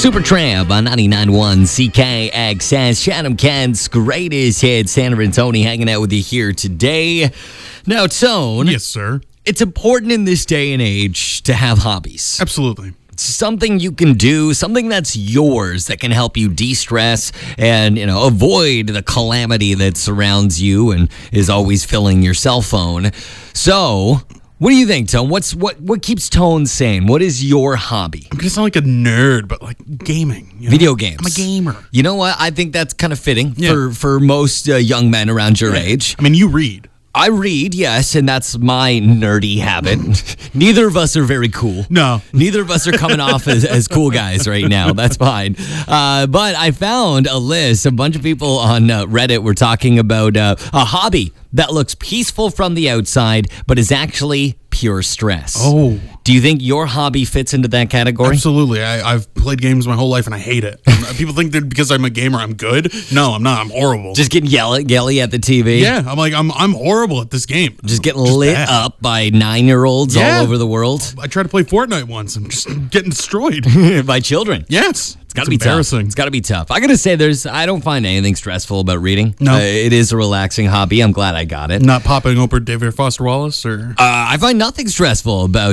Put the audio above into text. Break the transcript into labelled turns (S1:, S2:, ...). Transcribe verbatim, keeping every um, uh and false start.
S1: Supertramp on ninety-nine point one C K X S. Shannon Kent's greatest hits. Sandra and Tony hanging out with you here today. Now, Tone.
S2: Yes, sir.
S1: It's important in this day and age to have hobbies.
S2: Absolutely.
S1: Something you can do, something that's yours that can help you de-stress and, you know, avoid the calamity that surrounds you and is always filling your cell phone. So, what do you think, Tone? What's what what keeps Tone sane? What is your hobby?
S2: I'm gonna sound like a nerd, but like gaming. You know?
S1: Video games.
S2: I'm a gamer.
S1: You know what? I think that's kind of fitting
S2: Yeah.
S1: for, for most uh, young men around your
S2: Yeah.
S1: age.
S2: I mean, you read.
S1: I read, yes, and that's my nerdy habit. Neither of us are very cool.
S2: No.
S1: Neither of us are coming off as, as cool guys right now. That's fine. Uh, but I found a list. A bunch of people on uh, Reddit were talking about uh, a hobby that looks peaceful from the outside, but is actually pure stress.
S2: Oh.
S1: Do you think your hobby fits into that category?
S2: Absolutely. I, I've played games my whole life and I hate it. And people think that because I'm a gamer, I'm good. No, I'm not. I'm horrible.
S1: Just getting yelly, yelly at the T V?
S2: yeah, I'm like, I'm I'm horrible at this game.
S1: Just getting lit
S2: bad.
S1: up by nine-year-olds
S2: Yeah.
S1: all over the world?
S2: I tried to play Fortnite once. I'm just getting destroyed.
S1: By children?
S2: Yes.
S1: It's got to be tough.
S2: embarrassing.
S1: It's got to be tough. I got to say, there's. I don't find anything stressful about reading.
S2: No.
S1: Uh, it is a relaxing hobby. I'm glad I got it.
S2: Not popping over David Foster Wallace or...
S1: Uh, I find nothing stressful about